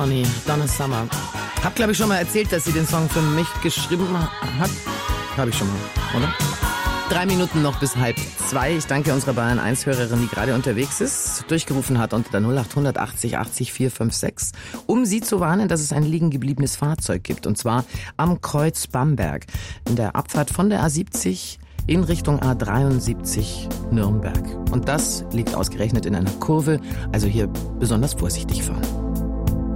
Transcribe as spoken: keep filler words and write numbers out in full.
Honey, Donna Summer. Hab, glaube ich, schon mal erzählt, dass sie den Song für mich geschrieben hat. Habe ich schon mal, oder? Drei Minuten noch bis halb zwei. Ich danke unserer Bayern eins Hörerin, die gerade unterwegs ist, durchgerufen hat unter der null acht hundert achtzig achtzig vier fünf sechs, um sie zu warnen, dass es ein liegen gebliebenes Fahrzeug gibt. Und zwar am Kreuz Bamberg, in der Abfahrt von der A siebzig in Richtung A dreiundsiebzig Nürnberg. Und das liegt ausgerechnet in einer Kurve, also hier besonders vorsichtig fahren.